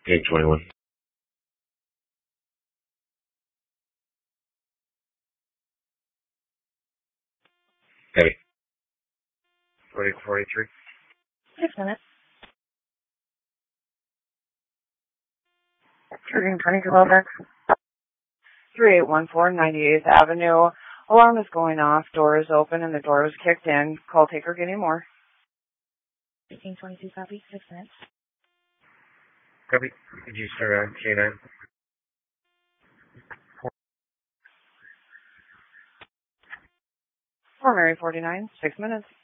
821. Heavy. 4043. 6 minutes. 22 Lovex. 3814 98th Avenue. Alarm is going off. Door is open and the door was kicked in. Call taker getting more. 1822 copy. 6 minutes. Copy. Did you start on K9? For Mary 49. 6 minutes.